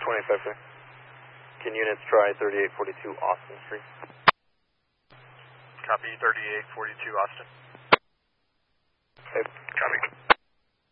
25 there. Can units try 3842 Austin Street? Copy 3842 Austin. Okay. Copy.